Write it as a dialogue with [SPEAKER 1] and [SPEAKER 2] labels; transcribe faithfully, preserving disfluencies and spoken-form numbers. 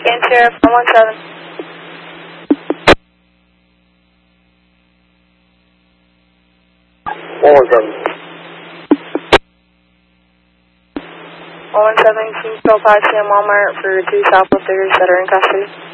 [SPEAKER 1] Again, Sheriff, one one seven.
[SPEAKER 2] one one seven.
[SPEAKER 1] one one seven, Kingsville Apache and Walmart for two shoplifters that are in custody.